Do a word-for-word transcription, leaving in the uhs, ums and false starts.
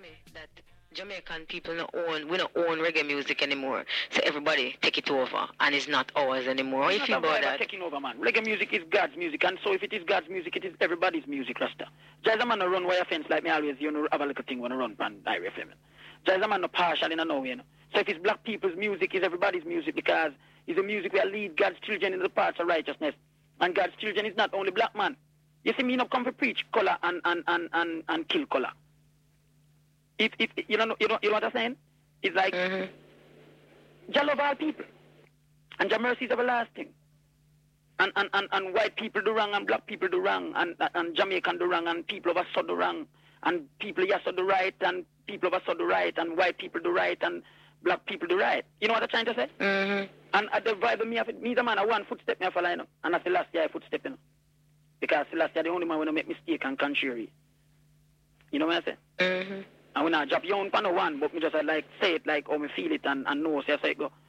me that Jamaican people don't own, we don't own reggae music anymore. So everybody take it over, and it's not ours anymore. How you It's feel not about about that? taking over, man. Reggae music is God's music, and so if it is God's music, it is everybody's music, Rasta. Jazz man no run wire fence like me always, you know, have a little thing when I run pan Diary F M. Jazz man no partial in a no way, you know. So if it's black people's music, it's everybody's music because it's a music where lead God's children in the paths of righteousness. And God's children is not only black man. You see me not come to preach color and, and, and, and, and kill color. If, if, you, know, you, know, you know what I'm saying? It's like, Mm-hmm. Jah love all people. And Jah mercy is everlasting. And, and, and, and white people do wrong and black people do wrong and, and Jamaican do wrong and people of us do wrong and people yes do right and people of us do right and white people do right and black people do right. You know what I'm trying to say? Mm-hmm. And at the vibe of me, me the man, I one footstep me I follow, you know. And that's the last year I footstep, you know. Because the last year the only man when I make mistake and contrary. You know what I say? Mm-hmm. And when I drop you on pan one, but me just I like say it like how me feel it and, and know so I say it go.